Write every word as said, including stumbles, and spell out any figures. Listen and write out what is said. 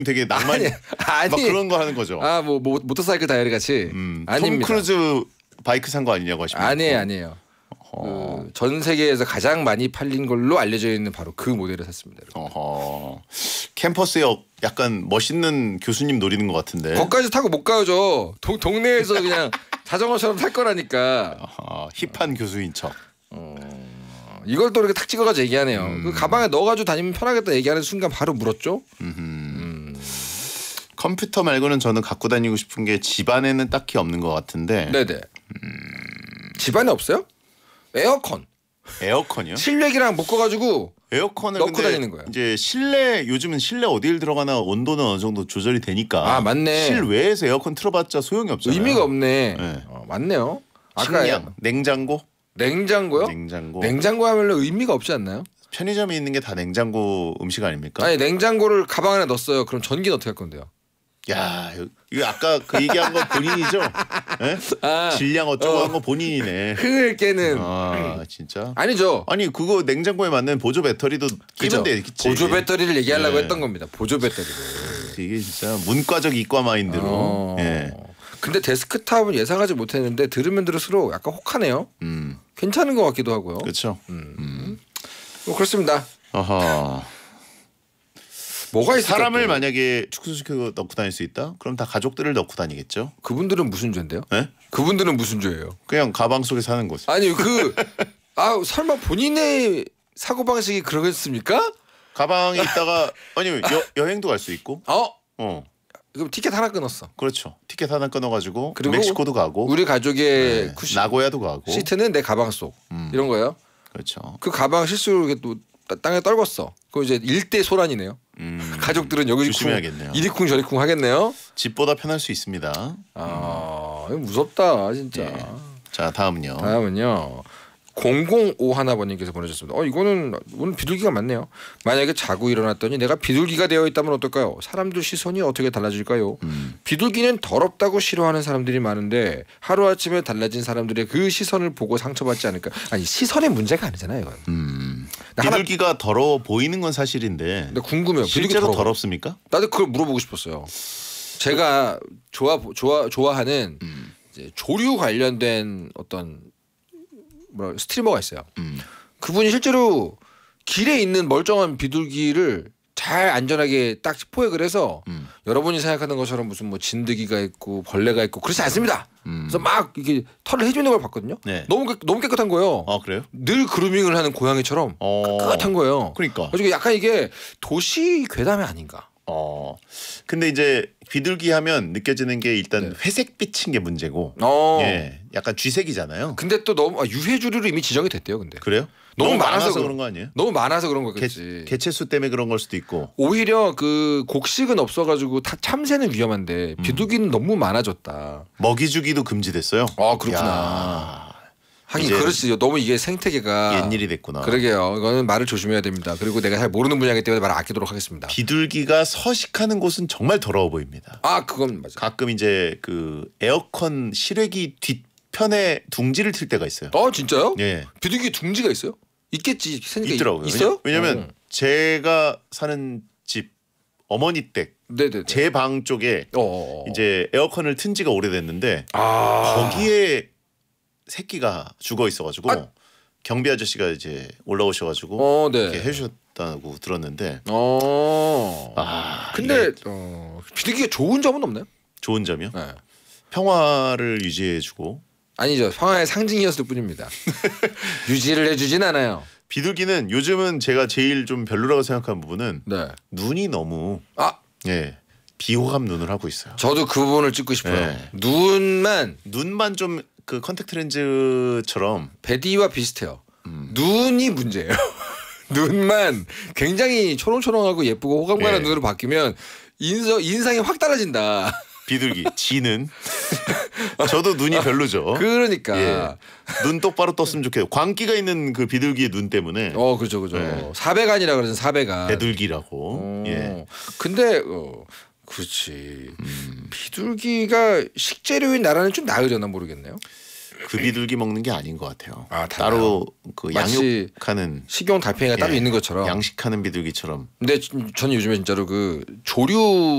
되게 낭만 아니, 막 그런 거 하는 거죠. 아, 뭐 모터사이클 다이어리 같이. 음, 아닙니다. 톰 크루즈 바이크 산 거 아니냐고 하십니까? 아니에요, 아니에요. 어. 그 전 세계에서 가장 많이 팔린 걸로 알려져 있는 바로 그 모델을 샀습니다. 어허. 캠퍼스에 약간 멋있는 교수님 노리는 것 같은데. 거기까지 타고 못 가요, 저. 동, 동네에서 그냥 자전거처럼 탈 거라니까. 어허, 힙한 교수인 척. 어, 이걸 또 이렇게 탁 찍어가지고 얘기하네요. 음. 그 가방에 넣어가지고 다니면 편하겠다 얘기하는 순간 바로 물었죠. 음. 컴퓨터 말고는 저는 갖고 다니고 싶은 게 집안에는 딱히 없는 것 같은데. 네네. 음. 집안에 없어요? 에어컨. 에어컨이요? 실외기랑 묶어가지고 에어컨을 넣고 근데 다니는 거예요. 이제 실내 요즘은 실내 어딜 들어가나 온도는 어느 정도 조절이 되니까. 아 맞네. 실외에서 에어컨 틀어봤자 소용이 없잖아요. 의미가 없네. 네. 어, 맞네요. 아까 식량, 냉장고? 냉장고요? 냉장고. 냉장고 하면 의미가 없지 않나요? 편의점에 있는 게 다 냉장고 음식 아닙니까? 아니 냉장고를 가방 안에 넣었어요. 그럼 전기는 어떻게 할 건데요? 야, 이거 아까 그 얘기한 건 본인이죠? 네? 아, 질량 어쩌고 어. 한 거 본인이네. 흥을 깨는. 아 진짜? 아니죠. 아니 그거 냉장고에 맞는 보조 배터리도 끼면 되겠지. 보조 배터리를 얘기하려고 네. 했던 겁니다. 보조 배터리를. 이게 진짜 문과적 이과 마인드로. 어. 예. 근데 데스크탑은 예상하지 못했는데 들으면 들을수록 약간 혹하네요. 음. 괜찮은 것 같기도 하고요. 그렇죠. 음. 음. 뭐 그렇습니다. 아하. 뭐가 있을까? 사람을 또? 만약에 축소시켜 넣고 다닐 수 있다? 그럼 다 가족들을 넣고 다니겠죠? 그분들은 무슨 죄인데요? 네? 그분들은 무슨 죄예요? 그냥 가방 속에 사는 거죠. 아니 그 아 설마 본인의 사고 방식이 그러겠습니까? 가방에 있다가 아니면 여, 여행도 갈 수 있고. 어? 어. 그럼 티켓 하나 끊었어. 그렇죠. 티켓 하나 끊어가지고 그리고 멕시코도 가고. 우리 가족의 네. 쿠시, 나고야도 가고. 시트는 내 가방 속 음. 이런 거예요. 그렇죠. 그 가방 실수로 이렇게 또 땅에 떨궜어. 그럼 이제 일대 소란이네요. 음. 가족들은 여기 조심해야겠네요. 이리쿵 저리쿵 하겠네요. 집보다 편할 수 있습니다. 아 이거 무섭다 진짜. 예. 자 다음은요. 다음은요. 공공오 하나번님께서 보내주셨습니다. 어 이거는 오늘 비둘기가 많네요. 만약에 자고 일어났더니 내가 비둘기가 되어 있다면 어떨까요? 사람들 시선이 어떻게 달라질까요? 음. 비둘기는 더럽다고 싫어하는 사람들이 많은데 하루아침에 달라진 사람들의 그 시선을 보고 상처받지 않을까? 아니 시선의 문제가 아니잖아요. 이건. 음. 하나- 비둘기가 더러워 보이는 건 사실인데. 근데 궁금해요. 비둘기 실제로 더러워. 더럽습니까? 나도 그걸 물어보고 싶었어요. 제가 좋아 좋아 좋아하는 음. 이제 조류 관련된 어떤 뭐 스트리머가 있어요. 음. 그분이 실제로 길에 있는 멀쩡한 비둘기를 잘 안전하게 딱 포획을 해서 음. 여러분이 생각하는 것처럼 무슨 뭐 진드기가 있고 벌레가 있고 그렇지 않습니다. 음. 그래서 막 이렇게 털을 해주는 걸 봤거든요. 네. 너무 깨, 너무 깨끗한 거예요. 아 그래요? 늘 그루밍을 하는 고양이처럼 어. 깨끗한 거예요. 그러니까. 그래서 약간 이게 도시 괴담이 아닌가. 어. 근데 이제 비둘기 하면 느껴지는 게 일단 네. 회색빛인 게 문제고. 어. 예. 약간 쥐색이잖아요. 근데 또 너무 아, 유해주류로 이미 지정이 됐대요. 근데 그래요? 너무 너무 많아서, 많아서 그런 그런 거 아니에요? 너무 많아서 그런 개, 거겠지. 개체수 때문에 그런 걸 수도 있고. 오히려 그 곡식은 없어가지고 다 참새는 위험한데 음. 비둘기는 너무 많아졌다. 먹이 주기도 금지됐어요. 아 그렇구나. 야, 하긴 이제 그렇지. 너무 이게 생태계가 옛일이 됐구나. 그러게요. 이거는 말을 조심해야 됩니다. 그리고 내가 잘 모르는 분야이기 때문에 말을 아끼도록 하겠습니다. 비둘기가 서식하는 곳은 정말 더러워 보입니다. 아 그건 맞아. 가끔 이제 그 에어컨 실외기 뒷편에 둥지를 틀 때가 있어요. 어 진짜요? 예. 비둘기 둥지가 있어요? 있겠지. 생각이 있더라고요. 있어요? 왜냐면 어. 제가 사는 집 어머니 댁 네네. 제 방 쪽에 어. 이제 에어컨을 튼 지가 오래됐는데 아 거기에 새끼가 죽어 있어가지고 아. 경비 아저씨가 이제 올라오셔가지고 어 네. 이렇게 해주셨다고 들었는데 어. 아 근데 이게 어, 비둘기가 좋은 점은 없나요? 좋은 점이요. 네. 평화를 유지해주고 아니죠. 평화의 상징이었을 뿐입니다. 유지를 해주진 않아요. 비둘기는 요즘은 제가 제일 좀 별로라고 생각하는 부분은 네. 눈이 너무 아 예 비호감 눈을 하고 있어요. 저도 그 부분을 찍고 싶어요. 네. 눈만 눈만 좀 그 컨택트 렌즈처럼 베디와 비슷해요. 음. 눈이 문제예요. 눈만 굉장히 초롱초롱하고 예쁘고 호감 가는 네. 눈으로 바뀌면 인서, 인상이 확 달라진다. 비둘기 지는 저도 눈이 별로죠. 그러니까. 예. 눈 똑바로 떴으면 좋겠어요. 광기가 있는 그 비둘기의 눈 때문에 어 그죠 그죠. 네. 사백안이라 그러죠 사백안. 배둘기라고. 어. 예. 근데 어 그렇지. 음. 비둘기가 식재료인 나라는 좀 나으려나 모르겠네요. 그 비둘기 먹는 게 아닌 것 같아요. 아, 달라요? 따로 그 마치 양육하는 식용 달팽이가 따로 예, 있는 것처럼. 양식하는 비둘기처럼. 근데 저는 요즘에 진짜로 그 조류